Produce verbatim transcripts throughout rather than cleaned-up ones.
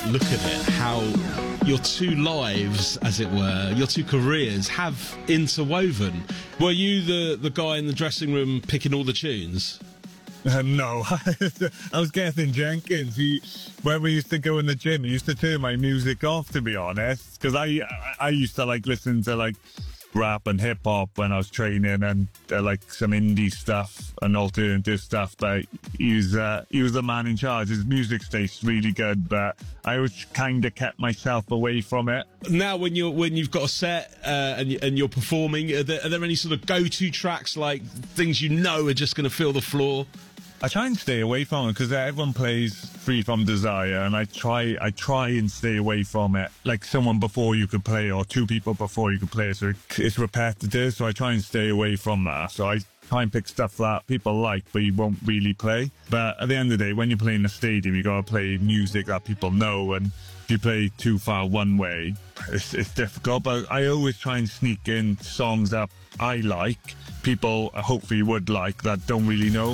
look at it, how your two lives, as it were, your two careers have interwoven. Were you the, the guy in the dressing room picking all the tunes? Uh, no, I was Gethin Jenkins. He, when we used to go in the gym, he used to turn my music off, to be honest, because I, I used to like listen to like rap and hip hop when I was training, and uh, like some indie stuff and alternative stuff. But he was uh, he was the man in charge. His music tastes really good, but I always kind of kept myself away from it. Now, when you're when you've got a set uh, and and you're performing, are there, are there any sort of go-to tracks, like things you know are just going to fill the floor? I try and stay away from it because everyone plays Free From Desire, and I try I try and stay away from it. Like someone before you could play, or two people before you could play, so it's repetitive, so I try and stay away from that. So I try and pick stuff that people like, but you won't really play. But at the end of the day, when you play in a stadium, you got to play music that people know, and if you play too far one way, it's, it's difficult. But I always try and sneak in songs that I like, people hopefully would like, that don't really know.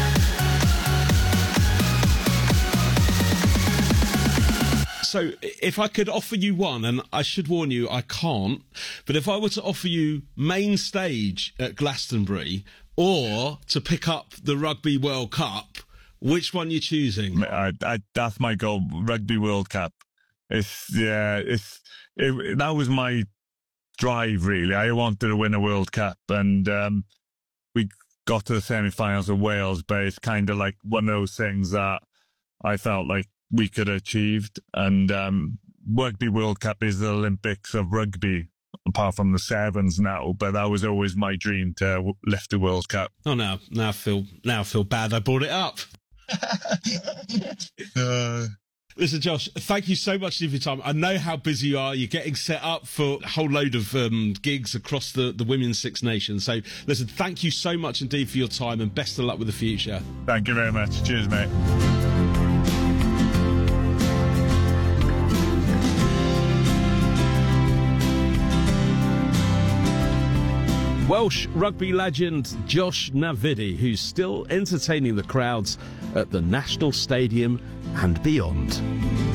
So if I could offer you one, and I should warn you, I can't, but if I were to offer you main stage at Glastonbury or to pick up the Rugby World Cup, which one are you choosing? I, I, that's my goal, Rugby World Cup. It's, yeah, it's, it, that was my drive, really. I wanted to win a World Cup, and um, we got to the semi-finals of Wales, but it's kind of like one of those things that I felt like we could have achieved. And um, Rugby World Cup is the Olympics of rugby, apart from the sevens now, but that was always my dream, to w- lift the World Cup. Oh, now, now I feel, now I feel bad I brought it up. uh, Listen, Josh, thank you so much for your time. I know how busy you are. You're getting set up for a whole load of um, gigs across the, the Women's Six Nations. So, listen, thank you so much indeed for your time, and best of luck with the future. Thank you very much. Cheers, mate. Welsh rugby legend Josh Navidi, who's still entertaining the crowds at the National Stadium and beyond.